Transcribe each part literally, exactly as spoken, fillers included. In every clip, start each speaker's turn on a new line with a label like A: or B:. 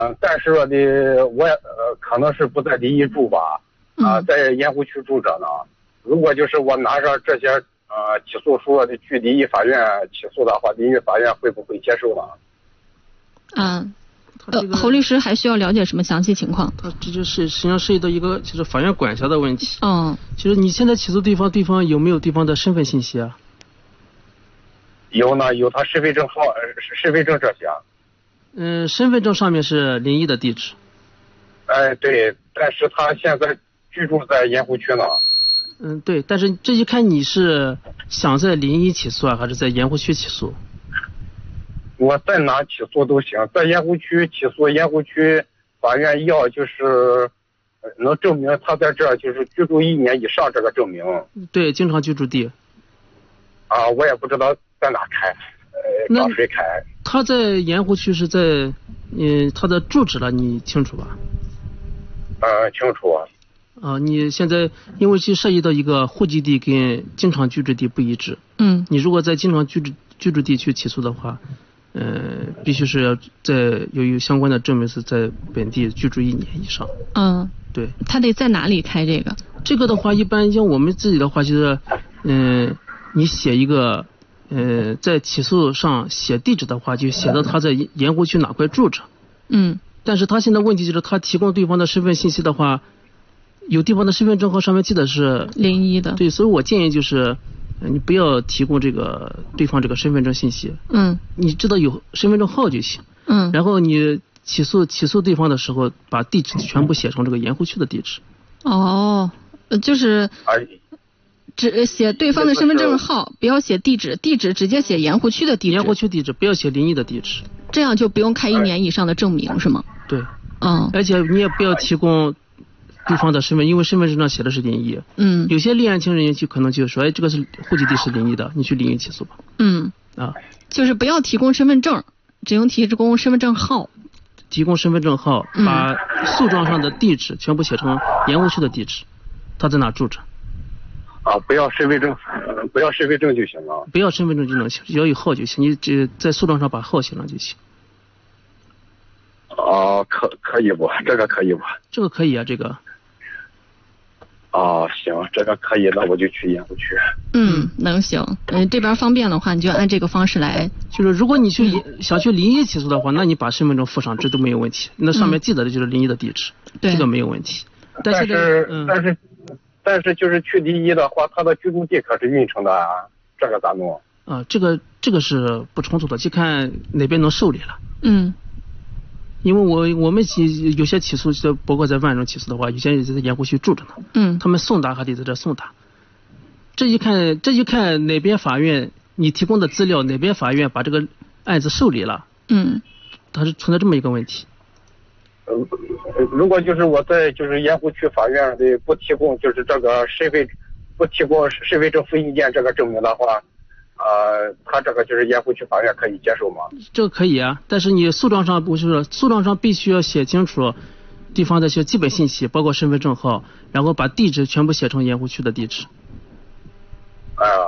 A: 嗯，但是说的我呃可能是不在临沂住吧，啊、呃，在盐湖区住着呢。如果就是我拿上这些呃起诉书的去临沂法院起诉的话，临沂法院会不会接受呢？
B: 嗯。呃，侯律师还需要了解什么详细情况？
C: 他这就是实际上涉及到一个就是法院管辖的问题。
B: 嗯，
C: 其实你现在起诉对方，对方有没有对方的身份信息啊？
A: 有呢，有他身份证号、身份证这些。
C: 嗯，身份证上面是临沂的地址。
A: 哎，对，但是他现在居住在盐湖区呢。
C: 嗯，对，但是这一看你是想在临沂起诉啊，还是在盐湖区起诉？
A: 我在哪起诉都行，在盐湖区起诉，盐湖区法院要就是能证明他在这就是居住一年以上这个证明。
C: 对，经常居住地。
A: 啊，我也不知道在哪开，呃，找谁开。
C: 他在盐湖区是在，嗯，他的住址了，你清楚吧？
A: 呃，清楚。
C: 啊，你现在因为其涉及到一个户籍地跟经常居住地不一致。
B: 嗯。
C: 你如果在经常居住居住地去起诉的话。呃，必须是要在有有相关的证明是在本地居住一年以上。
B: 嗯，
C: 对。
B: 他得在哪里开这个？
C: 这个的话，一般像我们自己的话，就是，嗯、呃，你写一个，呃，在起诉上写地址的话，就写到他在盐湖区哪块住着。
B: 嗯。
C: 但是他现在问题就是，他提供对方的身份信息的话，有地方的身份证号上面记得是
B: 临沂的。
C: 对，所以我建议就是。你不要提供这个对方这个身份证信息，
B: 嗯，
C: 你知道有身份证号就行，
B: 嗯，
C: 然后你起诉起诉对方的时候，把地址全部写成这个盐湖区的地址。
B: 哦，就是只写对方的身份证号，不要写地址，地址直接写盐湖区的地址。
C: 盐湖区地址，不要写临沂的地址。
B: 这样就不用开一年以上的证明，是吗？
C: 对，
B: 嗯，
C: 而且你也不要提供。对方的身份，因为身份证上写的是临沂，
B: 嗯，
C: 有些立案清人员就可能就说，哎，这个是户籍地是临沂的，你去临沂起诉吧。
B: 嗯，
C: 啊，
B: 就是不要提供身份证，只用提供身份证号。
C: 提供身份证号，
B: 嗯、
C: 把诉状上的地址全部写成盐湖区的地址，他在哪住着。
A: 啊，不要身份证，不要身份证就行了。
C: 不要身份证就能行，只要有号就行，你只在诉状上把号写上就行。
A: 哦，可可以不？这个可以不？
C: 这个可以啊，这个。
A: 哦，行，这个可以，那我就去盐湖区。
B: 嗯，能行。嗯，这边方便的话，你就按这个方式来。
C: 就是如果你去、嗯、想去临沂起诉的话，那你把身份证附上，这都没有问题。那上面记载的就是临沂的地址，
B: 对、
C: 嗯，这个没有问题。
A: 但是，
C: 但是，嗯、
A: 但是，但是就是去临沂的话，他的居住地可是运城的啊，这个咋弄？
C: 啊，这个这个是不冲突的，就看哪边能受理了。
B: 嗯。
C: 因为我我们起有些起诉，包括在万荣起诉的话，有些人在盐湖区住着呢。
B: 嗯。
C: 他们送达还得在这送达。这一看，这一看哪边法院你提供的资料，哪边法院把这个案子受理了。
B: 嗯。
C: 它是存在这么一个问题。
A: 呃，如果就是我在就是盐湖区法院的不提供就是这个身份不提供身份证复印件这个证明的话。呃，他这个就是盐湖区法院可以接受吗？
C: 这个可以啊，但是你诉状上不是，诉状上必须要写清楚对方的一些基本信息，包括身份证号，然后把地址全部写成盐湖区的地址。
A: 哎呀，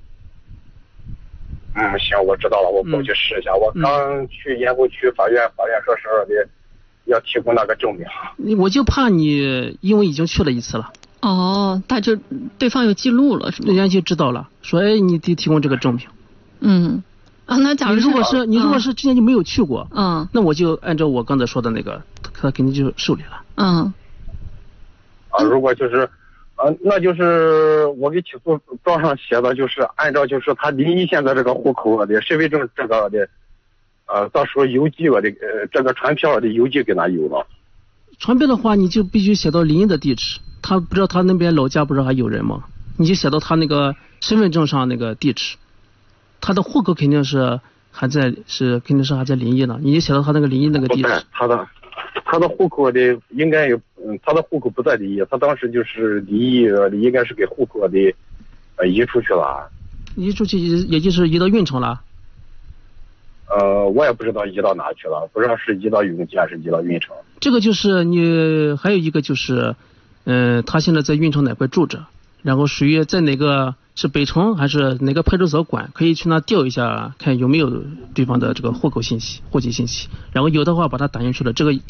A: 嗯，行，我知道了，我过去试一下。嗯、我刚去盐湖区法院，法院说是的要提供那个证明。
C: 我就怕你，因为已经去了一次了。
B: 哦，那就对方有记录了，是吗？
C: 人家就知道了，说哎，你得提供这个证明。
B: 嗯，啊，那假如
C: 如果是你如果是之前就没有去过，
B: 嗯，
C: 那我就按照我刚才说的那个，他肯定就受理了。
B: 嗯。
A: 啊，如果就是，呃，那就是我给起诉状上写的，就是按照就是他临沂县的这个户口的身份证这个的，呃，到时候邮寄我的呃这个传票的邮寄给他邮了。
C: 传票的话，你就必须写到临沂的地址。他不知道他那边老家不知道还有人吗？你就写到他那个身份证上那个地址，他的户口肯定是还在，是肯定是还在临沂呢。你就写到他那个临沂那个地址。
A: 他的他的户口的应该有，嗯，他的户口不在临沂，他当时就是离异，应该是给户口的呃移出去了。
C: 移出去也就是移到运城了。
A: 呃，我也不知道移到哪去了，不知道是移到永吉还是移到运城。
C: 这个就是你还有一个就是。嗯、呃，他现在在运城哪块住着，然后属于在哪个是北城还是哪个派出所管，可以去那调一下，看有没有对方的这个户口信息、户籍信息，然后有的话把他打进去了，这个。